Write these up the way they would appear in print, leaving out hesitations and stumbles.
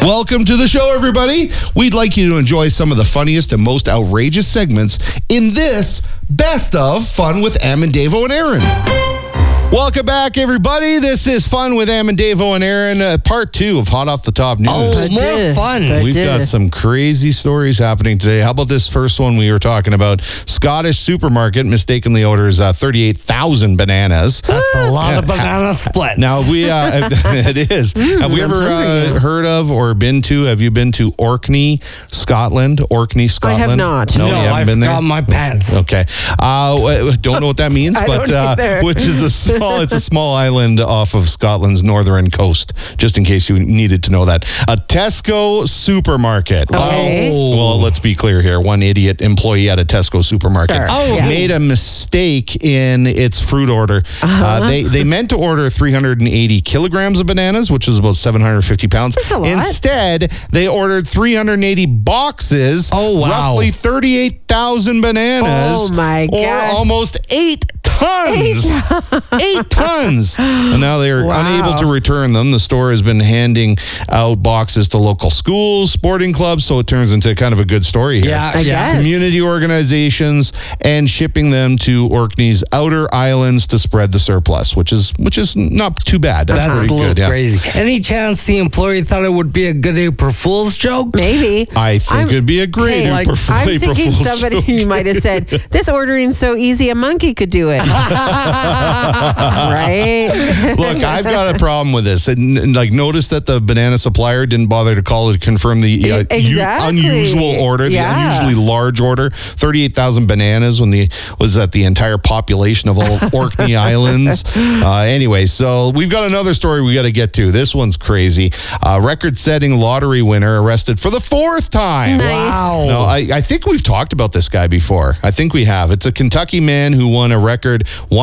Welcome to the show, everybody. We'd like you to enjoy some of the funniest and most outrageous segments in this Best of Fun with Am and Davo and Aaron. Welcome back, everybody. This is Fun with Am and Davo and Aaron, part 2 of Hot Off the Top News. Oh, more fun. We've got some crazy stories happening today. How about this first one we were talking about? Scottish supermarket mistakenly orders 38,000 bananas. That's a lot of banana splits. Now, it is. Have we ever heard of or been to, have you been to Orkney, Scotland? Orkney, Scotland? I have not. No, you haven't I've been there? got my pants. Okay. Don't know what that means, I but don't either. which is it's a small island off of Scotland's northern coast, just in case you needed to know that. A Tesco supermarket. Okay. Well, let's be clear here. One idiot employee at a Tesco supermarket Sure. made a mistake in its fruit order. They meant to order 380 kilograms of bananas, which is about 750 pounds. That's a lot. Instead, they ordered 380 boxes, Oh, wow. roughly 38,000 bananas. Oh, my Or God. almost 8 tons. 8 tons. And now they're Wow. unable to return them. The store has been handing out boxes to local schools, sporting clubs, so it turns into kind of a good story here. Yeah, I guess. Community organizations and shipping them to Orkney's outer islands to spread the surplus, which is not too bad. That's That's pretty a little good. Yeah. crazy. Any chance the employee thought it would be a good April Fool's joke? Maybe. I think it'd be a great Hey, April I'm April thinking Fool's somebody joke. might have said, this ordering's so easy, a monkey could do it. Right? Look, I've got a problem with this. And, notice that the banana supplier didn't bother to call to confirm the Exactly. unusual order, the Yeah. unusually large order. 38,000 bananas was that the entire population of all Orkney Islands. Anyway, so we've got another story we got to get to. This one's crazy. Record-setting lottery winner arrested for the 4th time. Nice. Wow. No, I think we've talked about this guy before. I think we have. It's a Kentucky man who won a record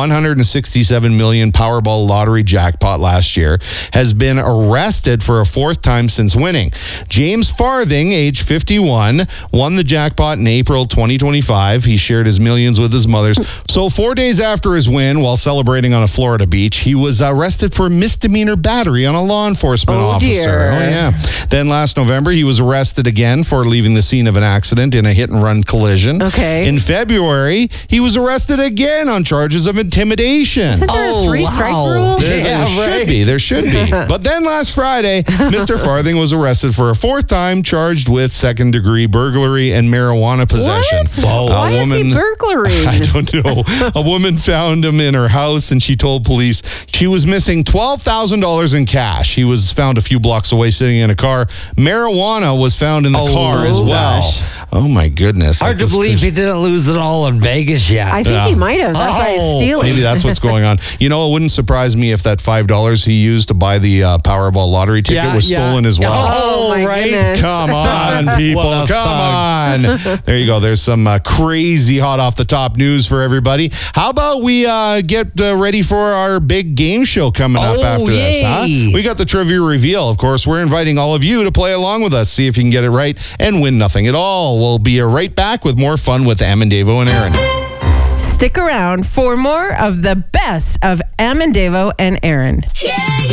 $167 million Powerball lottery jackpot last year, has been arrested for a 4th time since winning. James Farthing, age 51, won the jackpot in April 2025. He shared his millions with his mothers. So 4 days after his win, while celebrating on a Florida beach, he was arrested for misdemeanor battery on a law enforcement officer. Dear. Oh, yeah. Then last November, he was arrested again for leaving the scene of an accident in a hit-and-run collision. Okay. In February, he was arrested again on charges of intimidation. Isn't there a 3-strike rule? There should be. But then last Friday, Mr. Farthing was arrested for a 4th time, charged with 2nd-degree burglary and marijuana possession. What? Whoa. Why is he burglaring? I don't know. A woman found him in her house, and she told police she was missing $12,000 in cash. He was found a few blocks away sitting in a car. Marijuana was found in the car as well. Gosh. Oh, my goodness. Hard to believe he didn't lose it all in Vegas yet. I think he might have. That's why he's stealing. Maybe that's what's going on. You know, it wouldn't surprise me if that $5 he used to buy the Powerball lottery ticket was stolen as well. Oh, my right? goodness. Come on, people. What a Come on. There you go. There's some crazy hot off the top news for everybody. How about we get ready for our big game show coming up after this? Huh? yay. We got the trivia reveal. Of course, we're inviting all of you to play along with us. See if you can get it right and win nothing at all. We'll be right back with more fun with Am and Davo and Aaron. Stick around for more of the best of Am and Davo and Aaron. Yeah,